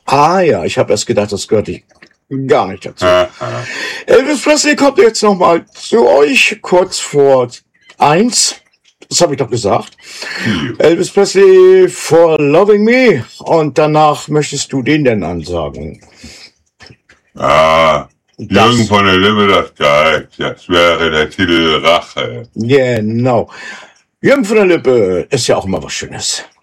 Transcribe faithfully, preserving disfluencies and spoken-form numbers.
Ah ja, ich habe erst gedacht, das gehört nicht, gar nicht dazu. Ah, ah. Elvis Presley kommt jetzt nochmal zu euch, kurz vor eins. Das habe ich doch gesagt. Hm. Elvis Presley for Loving Me. Und danach möchtest du den denn ansagen? Ah, Das- Jürgen von der Lippe, das Geist. Das wäre der Titel Rache. Genau. Jürgen von der Lippe ist ja auch immer was Schönes.